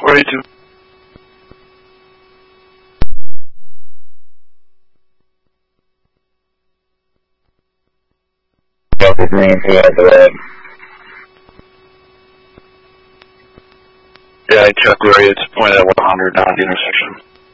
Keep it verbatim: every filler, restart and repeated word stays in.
forty-two. Delta Green, who has the red? Yeah, I checked where it's pointed at one hundred down at the intersection.